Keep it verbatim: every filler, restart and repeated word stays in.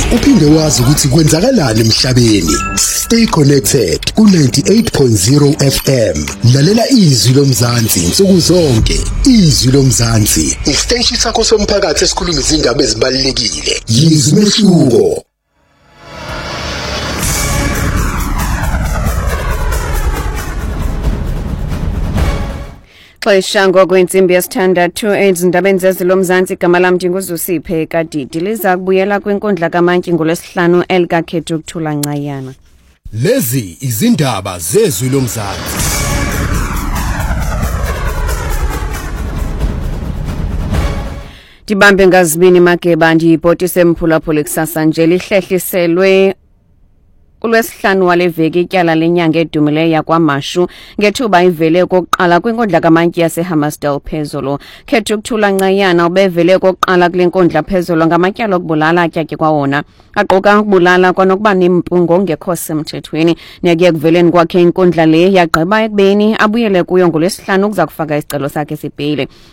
uphinde wazi ukuthi kwenzakalani emhlabeni. Stay connected ku ninety-eight point zero F M. Lalela izwi lomzansi insuku zonke. Izwi lomzansi, isiteshi sakho somphakathi esikhuluma izindaba ezibalulekile. Yizwi mehluko. Xesha ngokwensimbi yesithandathu ezindabeni zezilomzantsi igama lam ndinguzusiphe Kadidi liza kubuyela kwinkundla kaMantyi ngolwesihlanu elikakhetho ukuthula Ncayana. Lezi izindaba zezwi lomzantsi. Dibambe ngazibini Mageba ndiyibhotise mphulaphula kusasa nje lihlehliselwe kulwesihlanu wale veki ityala lenyanga edumileyo yakwaMashu ngethuba ivele kokuqala kwinkundla kaMantyi yaseHammersdale phezulu. Khetho ukuthula Ncayana ubevele kokuqala kule nkundla phezulu ngamatyala okubulala atyatye kwawona aquka ukubulala kwanokuba nempungo ongekho semthethweni. Nekuye kuveleni kwakhe inkundla le yagqiba ekubeni abuyele kuyo ngolwesihlanu ukuza kufaka isicelo sakhe sibhele.